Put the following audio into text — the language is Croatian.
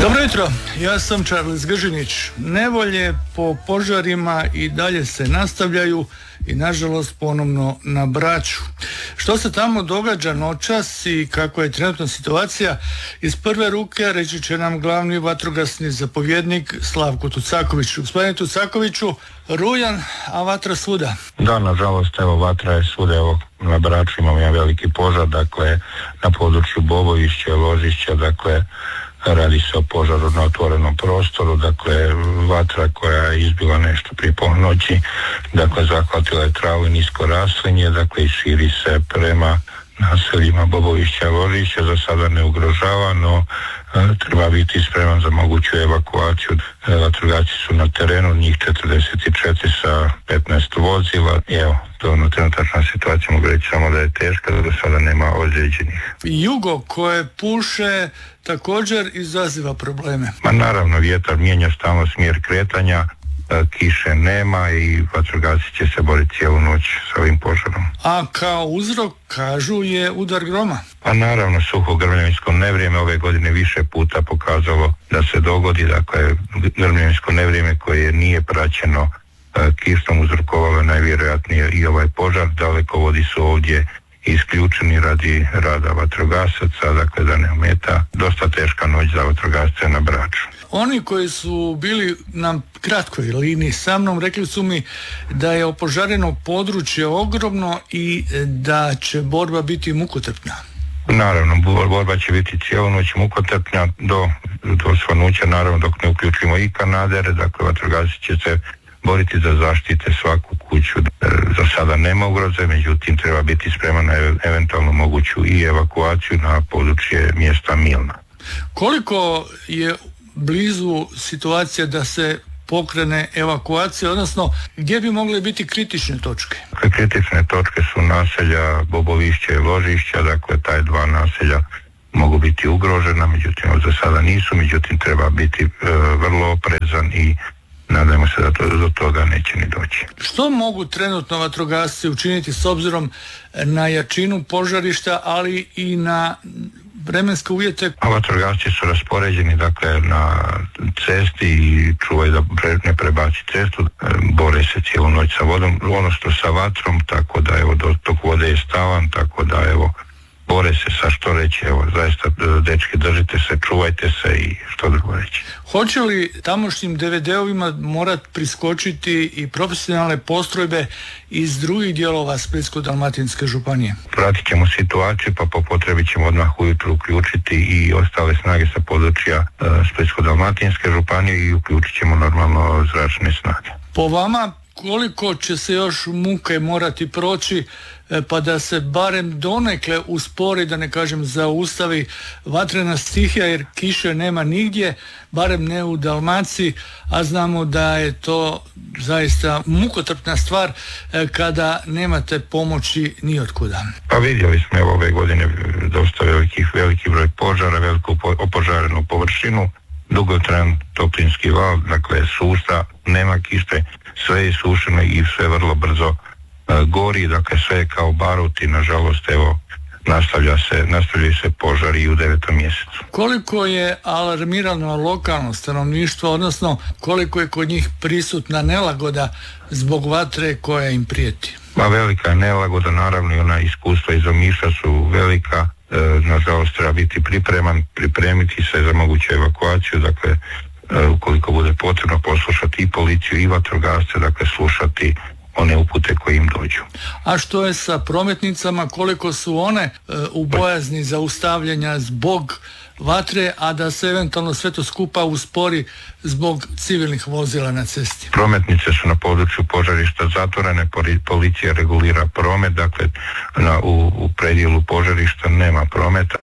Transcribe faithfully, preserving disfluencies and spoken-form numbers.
Dobro jutro, ja sam Charles Gržinić. Nevolje po požarima i dalje se nastavljaju i nažalost ponovno na Braču. Što se tamo događa noćas i kakva je trenutna situacija, iz prve ruke reći će nam glavni vatrogasni zapovjednik Slavko Tucaković. Gospodine Tucakoviću, rujan, a vatra svuda. Da, nažalost, evo, vatra je svuda, evo, na Braču imamo jedan veliki požar, dakle, na području Bobovišća, Ložišća, dakle, radi se o požaru na otvorenom prostoru, dakle vatra koja je izbila nešto prije ponoći, dakle zahvatila je travu i nisko raslinje, dakle i širi se prema naseljima Bobovišća i Ložišća, za sada ne ugrožava, no e, treba biti spreman za moguću evakuaciju. E, vatrogasci su na terenu, njih četrdeset četiri sa petnaest vozila. I evo, to je trenutačna situacija, mogu reći samo da je teška, da do sada nema ozlijeđenih. Jugo koje puše također izaziva probleme. Ma naravno, vjetar mijenja stalno smjer kretanja, kiše nema i vatrogasci će se boriti cijelu noć s ovim požarom. A kao uzrok, kažu, je udar groma. Pa naravno, suho grmljavinsko nevrijeme ove godine više puta pokazalo da se dogodi, dakle grmljavinsko nevrijeme koje nije praćeno kišom uzrokovalo najvjerojatnije i ovaj požar. Dalekovodi su ovdje isključeni radi rada vatrogasaca, dakle da ne ometa. Dosta teška noć za vatrogasce na Braču. Oni koji su bili na kratkoj liniji sa mnom rekli su mi da je opožareno područje ogromno i da će borba biti mukotrpna. Naravno, borba će biti cijelu noć mukotrpna do, do svanuća, naravno dok ne uključimo i kanadere, dakle vatrogasci će se boriti da zaštite svaku kuću. Za sada nema ugroze, međutim treba biti spreman na eventualno moguću i evakuaciju na područje mjesta Milna. Koliko je blizu situacija da se pokrene evakuacija, odnosno gdje bi mogle biti kritične točke? Kritične točke su naselja Bobovišća i Ložišća, dakle taj dva naselja mogu biti ugrožena, međutim za sada nisu, međutim treba biti e, vrlo oprezan i nadajmo se da to, do toga neće ni doći. Što mogu trenutno vatrogasci učiniti s obzirom na jačinu požarišta, ali i na vremenske uvjete? A vatrogasci su raspoređeni, dakle, na cesti i čuvaju da ne prebaci cestu, bore se cijelu noć sa vodom, odnosno sa vatrom, tako da evo dotok vode je stalan, tako da evo bore se sa što reći, evo zaista dečki držite se, čuvajte se i što drugo reći. Hoće li tamošnjim de ve de ovima morat priskočiti i profesionalne postrojbe iz drugih dijelova Splitsko-dalmatinske županije? Pratit ćemo situaciju, pa po potrebi ćemo odmah ujutro uključiti i ostale snage sa područja uh, Splitsko-dalmatinske županije i uključit ćemo normalno zračne snage. Po vama, koliko će se još muke morati proći pa da se barem donekle uspori, da ne kažem zaustavi vatrena stihija, jer kiše nema nigdje, barem ne u Dalmaciji, a znamo da je to zaista mukotrpna stvar kada nemate pomoći ni od kuda. Pa vidjeli smo evo ove godine dosta velikih, veliki broj požara, veliku opožarenu površinu, dugotrajan toplinski val, dakle suša, nema kiše, sve je sušeno i sve vrlo brzo gori, dakle sve je kao barut i nažalost evo nastavlja se, nastavljaju se požari i u devetom mjesecu. Koliko je alarmirano lokalno stanovništvo, odnosno koliko je kod njih prisutna nelagoda zbog vatre koja im prijeti? Ma velika je nelagoda, naravno i ona iskustva iz Omiša su velika, e, nažalost treba biti pripreman, pripremiti se za moguću evakuaciju, dakle e, ukoliko bude potrebno poslušati i policiju i vatrogasce, dakle slušati one upute koje im dođu. A što je sa prometnicama, koliko su one e, u bojazni zaustavljanja zbog vatre, a da se eventualno sve to skupa uspori zbog civilnih vozila na cesti? Prometnice su na području požarišta zatvorene, policija regulira promet, dakle na, u, u predjelu požarišta nema prometa,